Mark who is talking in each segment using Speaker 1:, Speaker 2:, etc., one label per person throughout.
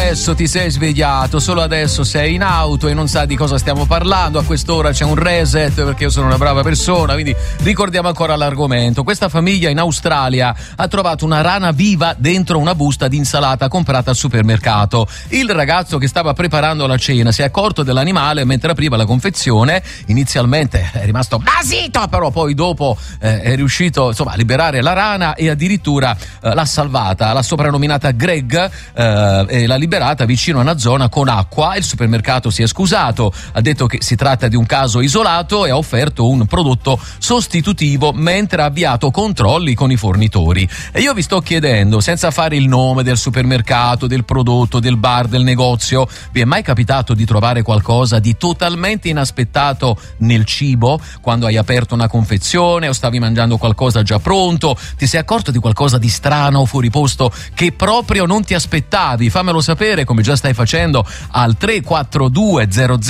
Speaker 1: adesso ti sei svegliato, solo adesso sei in auto e non sa di cosa stiamo parlando, a quest'ora c'è un reset perché io sono una brava persona, quindi ricordiamo ancora l'argomento. Questa famiglia in Australia ha trovato una rana viva dentro una busta di insalata comprata al supermercato. Il ragazzo che stava preparando la cena si è accorto dell'animale mentre apriva la confezione. Inizialmente è rimasto basito, però poi dopo è riuscito a liberare la rana e addirittura l'ha salvata. L'ha soprannominata Greg e l'ha liberata vicino a una zona con acqua. Il supermercato si è scusato, ha detto che si tratta di un caso isolato e ha offerto un prodotto sostitutivo mentre ha avviato controlli con i fornitori. E io vi sto chiedendo, senza fare il nome del supermercato, del prodotto, del bar, del negozio, vi è mai capitato di trovare qualcosa di totalmente inaspettato nel cibo? Quando hai aperto una confezione o stavi mangiando qualcosa già pronto, ti sei accorto di qualcosa di strano o fuori posto che proprio non ti aspettavi? Fammelo sapere, come già stai facendo, al 342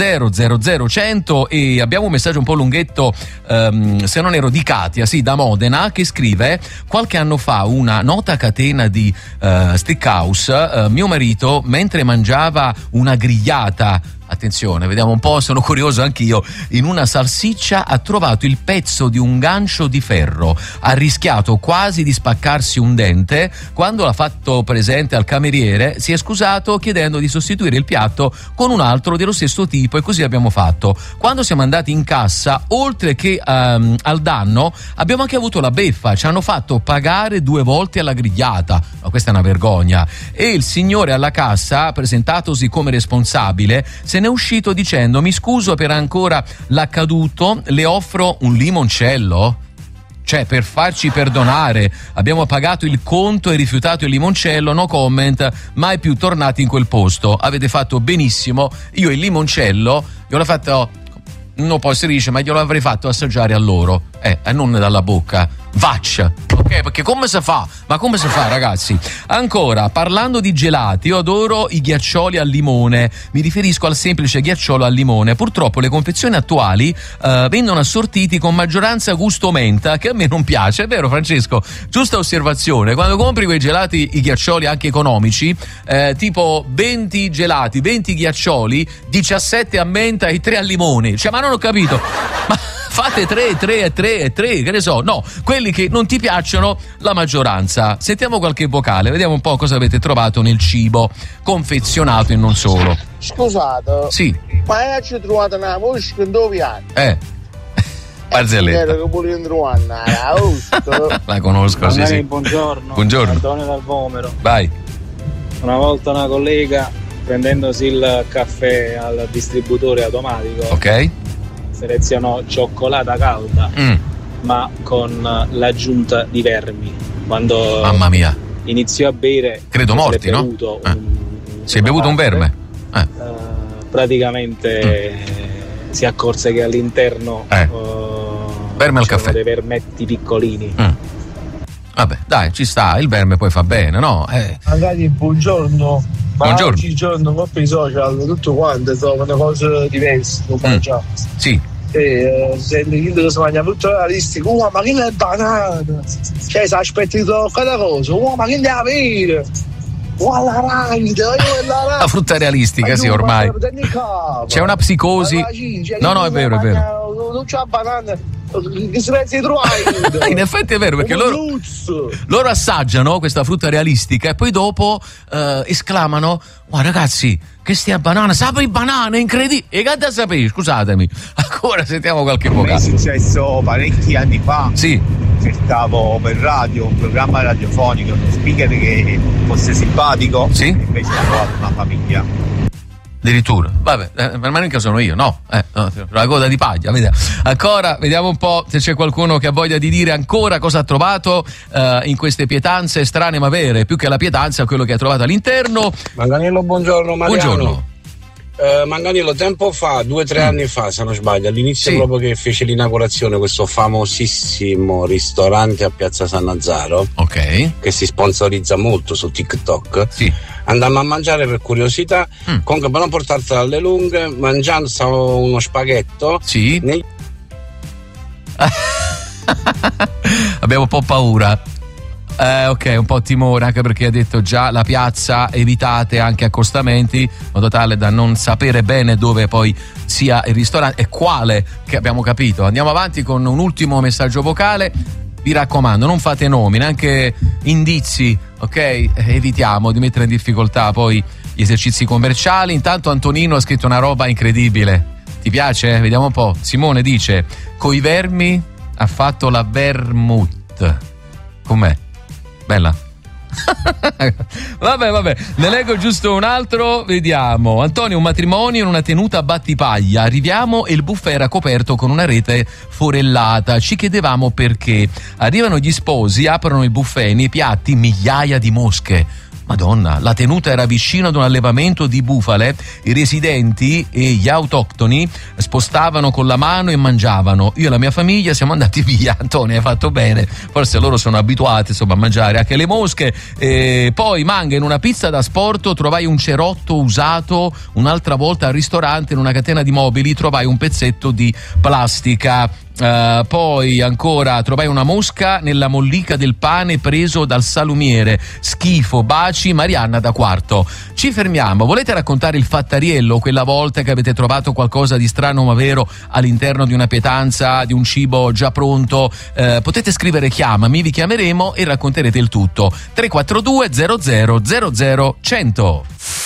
Speaker 1: 00 100. E abbiamo un messaggio un po' lunghetto, se non ero di Katia, sì, da Modena, che scrive: qualche anno fa una nota catena di steakhouse, mio marito mentre mangiava una grigliata, attenzione, vediamo un po', sono curioso anch'io, in una salsiccia ha trovato il pezzo di un gancio di ferro, ha rischiato quasi di spaccarsi un dente. Quando l'ha fatto presente al cameriere si è scusato chiedendo di sostituire il piatto con un altro dello stesso tipo, e così abbiamo fatto. Quando siamo andati in cassa, oltre che al danno, abbiamo anche avuto la beffa, ci hanno fatto pagare 2 volte alla grigliata. Ma questa è una vergogna. E il signore alla cassa, presentatosi come responsabile, se ne è uscito dicendo: mi scuso per ancora l'accaduto, le offro un limoncello? Cioè, per farci perdonare abbiamo pagato il conto e rifiutato il limoncello, no comment, mai più tornati in quel posto. Avete fatto benissimo, io il limoncello gliel'ho fatto, non poi si dice, ma glielo avrei fatto assaggiare a loro, non dalla bocca. Vaccia, ok? Perché come si fa? Ma come si fa, ragazzi? Ancora, parlando di gelati, io adoro i ghiaccioli al limone. Mi riferisco al semplice ghiacciolo al limone. Purtroppo le confezioni attuali vengono assortiti con maggioranza gusto menta, che a me non piace, è vero, Francesco? Giusta osservazione. Quando compri quei gelati, i ghiaccioli anche economici, tipo 20 gelati, 20 ghiaccioli, 17 a menta e 3 al limone. Cioè, ma non ho capito. Ma fate 3, che ne so, no, quelli che non ti piacciono, la maggioranza. Sentiamo qualche vocale, vediamo un po' cosa avete trovato nel cibo confezionato e non solo.
Speaker 2: Scusate,
Speaker 1: sì,
Speaker 2: ma ci trovate una voce che dove hai?
Speaker 1: Barzelletta. La conosco, sì.
Speaker 3: Buongiorno.
Speaker 1: Buongiorno.
Speaker 3: Dal Vomero.
Speaker 1: Vai.
Speaker 3: Una volta una collega, prendendosi il caffè al distributore automatico,
Speaker 1: ok,
Speaker 3: selezionò cioccolata calda, ma con l'aggiunta di vermi. Quando
Speaker 1: mamma mia,
Speaker 3: iniziò a bere,
Speaker 1: credo morti, no? Si è bevuto un verme.
Speaker 3: Praticamente si accorse che all'interno
Speaker 1: verme al caffè,
Speaker 3: dei vermetti piccolini.
Speaker 1: Vabbè, dai, ci sta, il verme poi fa bene, no?
Speaker 2: Magari buongiorno.
Speaker 1: Buongiorno.
Speaker 2: Oggigiorno proprio i social, tutto quanto sono una cosa diversa, non mangiamo.
Speaker 1: Sì.
Speaker 2: Senti che si mangia tutto realistico, ma che è banana? Cioè, si aspetti quella cosa, ma che ne avere?
Speaker 1: La frutta realistica, sì, ormai c'è una psicosi. No, è vero, è vero.
Speaker 2: Non c'è banana.
Speaker 1: In effetti è vero, perché loro assaggiano questa frutta realistica e poi dopo esclamano: "Wow, ragazzi, che stia banana, sape banane, incredibile!" E che da sapere, scusatemi. Ancora sentiamo qualche vocale.
Speaker 4: È successo parecchi anni fa.
Speaker 1: Sì.
Speaker 4: Cercavo per radio un programma radiofonico, uno speaker che fosse simpatico.
Speaker 1: Sì.
Speaker 4: E invece ho trovato una famiglia.
Speaker 1: Addirittura, vabbè, ma mica sono io, no? La coda di paglia, vediamo. Ancora, vediamo un po' se c'è qualcuno che ha voglia di dire ancora cosa ha trovato in queste pietanze strane ma vere, più che la pietanza, quello che ha trovato all'interno.
Speaker 5: Manganello, buongiorno Mariano.
Speaker 1: Buongiorno.
Speaker 5: Manganello, tempo fa, 2 o 3 anni fa, se non sbaglio, all'inizio proprio che fece l'inaugurazione questo famosissimo ristorante a Piazza San Nazaro,
Speaker 1: ok,
Speaker 5: che si sponsorizza molto su TikTok.
Speaker 1: Sì.
Speaker 5: Andammo a mangiare per curiosità, comunque per non portartela alle lunghe, mangiando stavo uno spaghetto.
Speaker 1: Sì. Abbiamo un po' paura. Ok, un po' timore, anche perché ha detto già la piazza, evitate anche accostamenti, in modo tale da non sapere bene dove poi sia il ristorante e quale, che abbiamo capito. Andiamo avanti con un ultimo messaggio vocale. Vi raccomando, non fate nomi, neanche indizi, ok? Evitiamo di mettere in difficoltà poi gli esercizi commerciali. Intanto Antonino ha scritto una roba incredibile. Ti piace? Vediamo un po'. Simone dice: coi vermi ha fatto la vermouth. Com'è? Bella? Vabbè, ne leggo giusto un altro, vediamo. Antonio, un matrimonio in una tenuta a Battipaglia, arriviamo e il buffet era coperto con una rete forellata, ci chiedevamo perché. Arrivano gli sposi, aprono il buffet, nei piatti migliaia di mosche. Madonna, la tenuta era vicino ad un allevamento di bufale, i residenti e gli autoctoni spostavano con la mano e mangiavano. Io e la mia famiglia siamo andati via. Antonio, hai fatto bene, forse loro sono abituati insomma a mangiare anche le mosche. Poi Manga, in una pizza da sporto trovai un cerotto usato, un'altra volta al ristorante in una catena di mobili trovai un pezzetto di plastica. Poi ancora trovai una mosca nella mollica del pane preso dal salumiere. Schifo, baci, Marianna da Quarto. Ci fermiamo. Volete raccontare il fattariello, quella volta che avete trovato qualcosa di strano ma vero all'interno di una pietanza, di un cibo già pronto? Potete scrivere chiamami, vi chiameremo e racconterete il tutto. 342 00 100.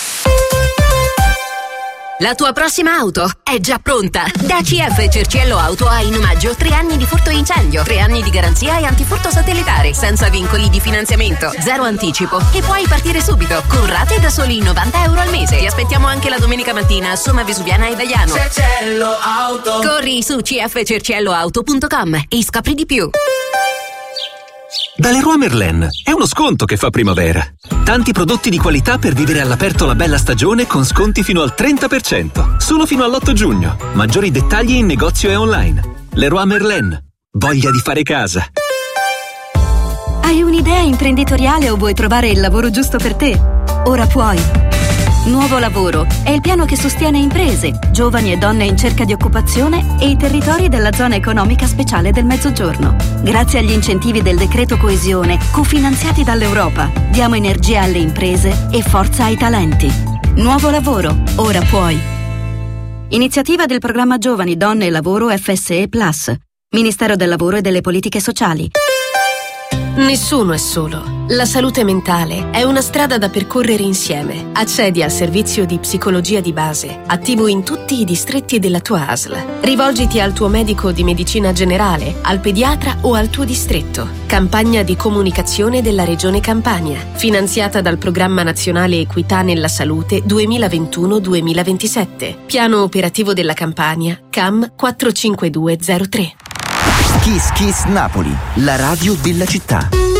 Speaker 6: La tua prossima auto è già pronta. Da CF Cerciello Auto hai in omaggio 3 anni di furto incendio, 3 anni di garanzia e antifurto satellitare, senza vincoli di finanziamento, 0 anticipo e puoi partire subito con rate da soli €90 al mese. Ti aspettiamo anche la domenica mattina a Somma Vesuviana e Vaiano. Cerciello Auto. Corri su cfcercielloauto.com e scopri di più.
Speaker 7: Da Leroy Merlin è uno sconto che fa primavera. Tanti prodotti di qualità per vivere all'aperto la bella stagione con sconti fino al 30%, solo fino all'8 giugno. Maggiori dettagli in negozio e online. Leroy Merlin, voglia di fare casa.
Speaker 8: Hai un'idea imprenditoriale o vuoi trovare il lavoro giusto per te? Ora puoi. Nuovo Lavoro è il piano che sostiene imprese, giovani e donne in cerca di occupazione e i territori della zona economica speciale del Mezzogiorno. Grazie agli incentivi del decreto coesione, cofinanziati dall'Europa, diamo energia alle imprese e forza ai talenti. Nuovo Lavoro, ora puoi. Iniziativa del programma Giovani, Donne e Lavoro FSE Plus, Ministero del Lavoro e delle Politiche Sociali.
Speaker 9: Nessuno è solo. La salute mentale è una strada da percorrere insieme. Accedi al servizio di psicologia di base, attivo in tutti i distretti della tua ASL. Rivolgiti al tuo medico di medicina generale, al pediatra o al tuo distretto. Campagna di comunicazione della Regione Campania, finanziata dal Programma Nazionale Equità nella Salute 2021-2027. Piano operativo della Campania, CAM 45203.
Speaker 10: Kiss Kiss Napoli, la radio della città.